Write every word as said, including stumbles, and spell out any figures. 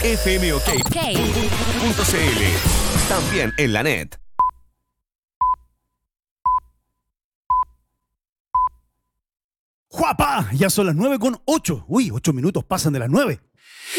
fmok.cl. También en la net. ¡Juapa! Ya son las nueve con ocho. Uy, ocho minutos pasan de las nueve.